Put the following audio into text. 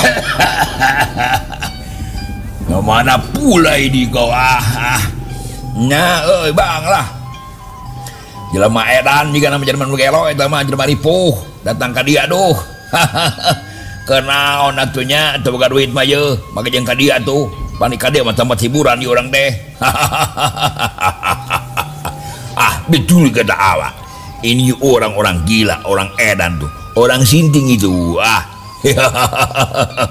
Mana pula ini kau bang lah jelema edan jika nama jelema gelo eta mah jelema ripuh datang ka dia duh kenaon atunya teu boga duit mah ye make jeung ka dia tuh bani ka dia mah tempat hiburan di orang teh betul kata awak ini orang-orang gila orang edan tuh orang sinting itu